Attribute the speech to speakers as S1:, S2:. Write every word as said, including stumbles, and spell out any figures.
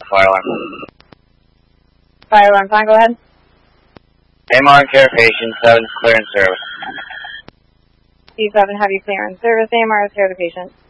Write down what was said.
S1: Fire alarm.
S2: Fire alarm fine, go ahead.
S1: A M R and care patient, seven, clear in service.
S2: C seven, have you clear in service. A M R is care to patient.